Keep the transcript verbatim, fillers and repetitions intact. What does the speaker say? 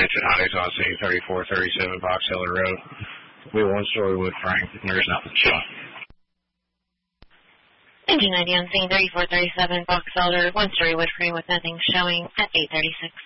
attention, Haudenosaunee, thirty-four thirty-seven Box Elder Road. We have one story with Frank, and there's nothing showing. Engine ninety on scene, thirty-four thirty-seven Box Elder, one story wood frame with nothing showing at eight thirty-six.